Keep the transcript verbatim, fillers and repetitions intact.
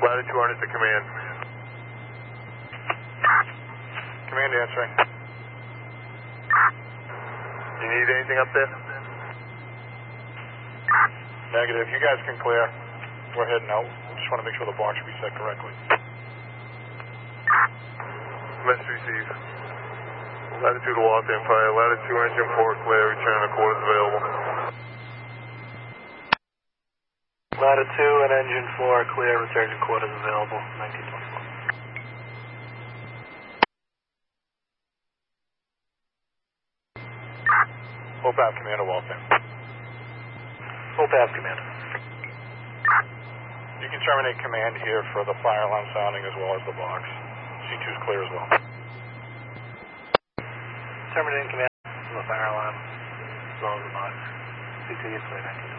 Latitude two hundred to command. Command answering. You need anything up there? Negative. You guys can clear. We're heading out. Just want to make sure the box should be set correctly. Message received. Latitude locked in fire. Latitude engine four clear. Return to quarters available. Latitude and engine four clear. Return to quarters available. nineteen twenty-four. Hope out, Commander Walton. Hope out, Commander. You can terminate command here for the fire alarm sounding as well as the box. C two is clear as well. Terminating command for the fire alarm as well as the box. C two is clear. nineteen